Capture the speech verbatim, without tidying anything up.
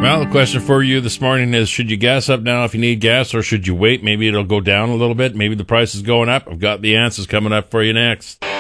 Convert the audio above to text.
Well, the question for you this morning is, should you gas up now if you need gas, or should you wait? Maybe it'll go down a little bit. Maybe the price is going up. I've got the answers coming up for you next.